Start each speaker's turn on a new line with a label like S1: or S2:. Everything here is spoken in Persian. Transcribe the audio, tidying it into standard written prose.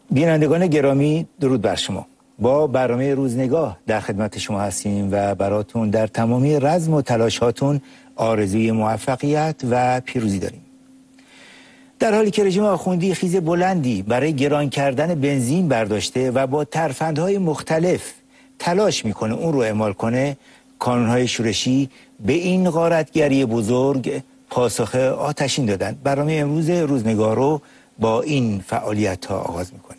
S1: بینندگان گرامی، درود بر شما. با برنامه روزنگاه در خدمت شما هستیم و براتون در تمامی رزم و تلاشاتون آرزوی موفقیت و پیروزی داریم. در حالی که رژیم آخوندی خیز بلندی برای گران کردن بنزین برداشته و با ترفندهای مختلف تلاش میکنه اون رو اعمال کنه، کانونهای شورشی به این غارتگری بزرگ پاسخ آتشین دادن. برنامه امروز روزنگاه رو با این فعالیت ها آغاز میکنیم.